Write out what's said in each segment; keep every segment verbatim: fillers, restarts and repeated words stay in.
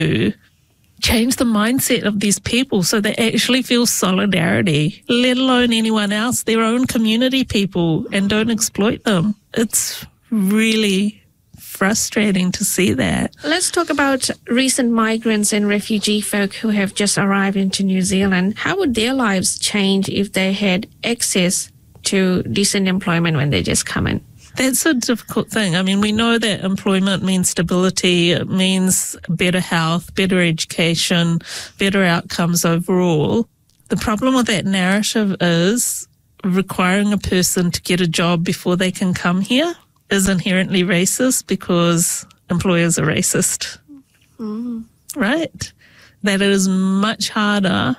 change the mindset of these people so they actually feel solidarity, let alone anyone else, their own community people, and don't exploit them. It's really frustrating to see that. Let's talk about recent migrants and refugee folk who have just arrived into New Zealand. How would their lives change if they had access to decent employment when they just come in? That's a difficult thing. I mean, we know that employment means stability. It means better health, better education, better outcomes overall. The problem with that narrative is requiring a person to get a job before they can come here is inherently racist because employers are racist. Mm. Right? That it is much harder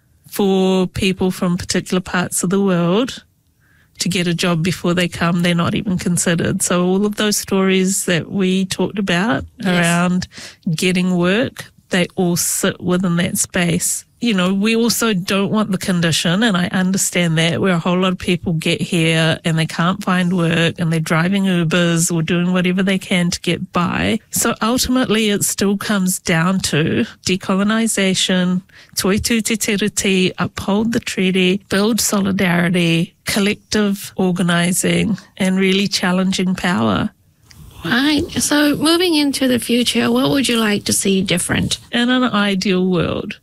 for people from particular parts of the world to get a job before they come. They're not even considered. So all of those stories that we talked about yes. around getting work, they all sit within that space. You know, we also don't want the condition, and I understand that, where a whole lot of people get here and they can't find work and they're driving Ubers or doing whatever they can to get by. So ultimately it still comes down to decolonisation, toi tu te tiriti, uphold the treaty, build solidarity, collective organising, and really challenging power. Right. So moving into the future, what would you like to see different? In an ideal world,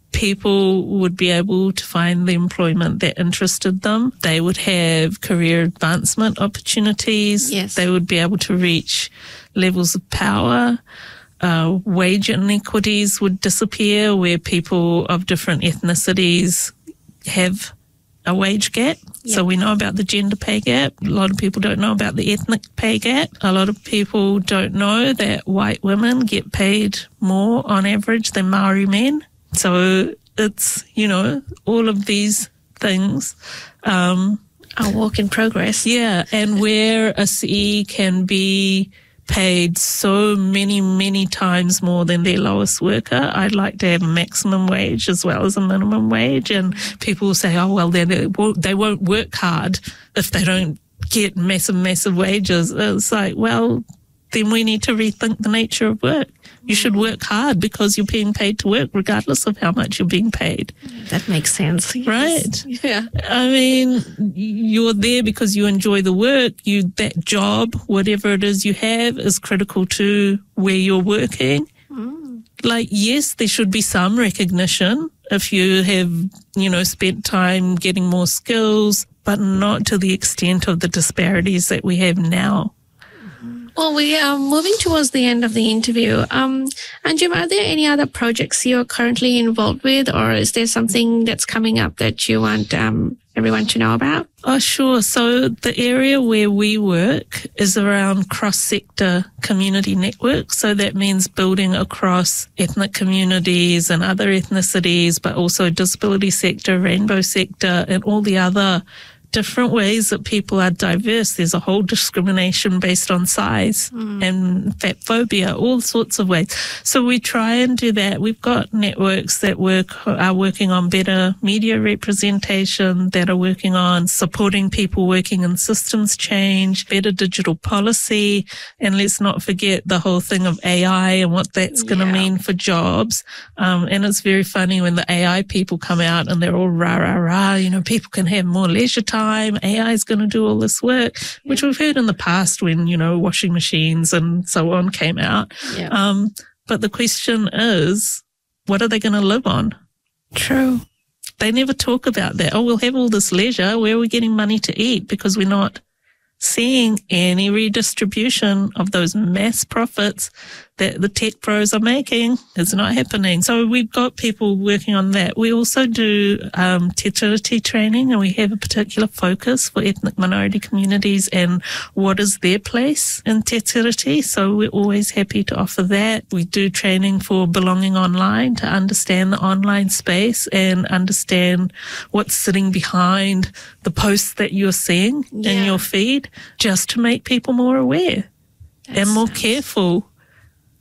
people would be able to find the employment that interested them. They would have career advancement opportunities. Yes. They would be able to reach levels of power. Uh, wage inequities would disappear, where people of different ethnicities have a wage gap. Yep. So we know about the gender pay gap. A lot of people don't know about the ethnic pay gap. A lot of people don't know that white women get paid more on average than Maori men. So it's, you know, all of these things. Um, a work in progress. Yeah, and where a C E can be paid so many, many times more than their lowest worker. I'd like to have a maximum wage as well as a minimum wage. And people will say, oh, well, they, they won't work hard if they don't get massive, massive wages. It's like, well, then we need to rethink the nature of work. You should work hard because you're being paid to work regardless of how much you're being paid. That makes sense. Right? Yes. Yeah. I mean, you're there because you enjoy the work. You That job, whatever it is you have, is critical to where you're working. Mm. Like, yes, there should be some recognition if you have, you know, spent time getting more skills, but not to the extent of the disparities that we have now. Well, we are moving towards the end of the interview. Um, Anjum, are there any other projects you're currently involved with, or is there something that's coming up that you want um, everyone to know about? Oh, sure. So the area where we work is around cross-sector community networks. So that means building across ethnic communities and other ethnicities, but also disability sector, rainbow sector, and all the other different ways that people are diverse. There's a whole discrimination based on size mm. and fat phobia, all sorts of ways. So we try and do that. We've got networks that work are working on better media representation, that are working on supporting people working in systems change, better digital policy, and let's not forget the whole thing of A I and what that's going to yeah. mean for jobs. Um, and it's very funny when the A I people come out and they're all rah, rah, rah, you know, people can have more leisure time. A I is going to do all this work, which we've heard in the past when, you know, washing machines and so on came out. Yeah. Um, but the question is, what are they going to live on? True. They never talk about that. Oh, we'll have all this leisure. Where are we getting money to eat? Because we're not seeing any redistribution of those mass profits that the tech pros are making. It's not happening. So we've got people working on that. We also do um, te tiriti training, and we have a particular focus for ethnic minority communities and what is their place in te tiriti. So we're always happy to offer that. We do training for belonging online to understand the online space and understand what's sitting behind the posts that you're seeing yeah. in your feed, just to make people more aware That's and more nice. careful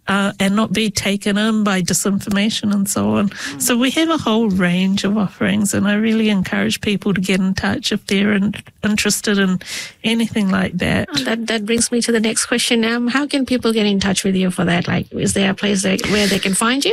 uh, and not be taken in by disinformation and so on. Mm. So we have a whole range of offerings, and I really encourage people to get in touch if they're in, interested in anything like that. Oh, that that brings me to the next question. Um, how can people get in touch with you for that? Like, is there a place that, where they can find you?